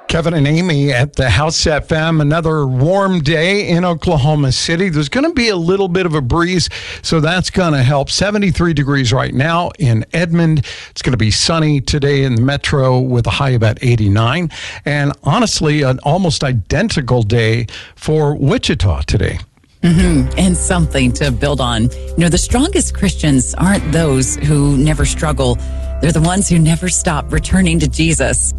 Kevin and Amy at the House FM. Another warm day in Oklahoma City. There's going to be a little bit of a breeze, so that's going to help. 73 degrees right now in Edmond. It's going to be sunny today in the metro with a high of about 89. And honestly, an almost identical day for Wichita today. And something to build on. You know, the strongest Christians aren't those who never struggle. They're the ones who never stop returning to Jesus.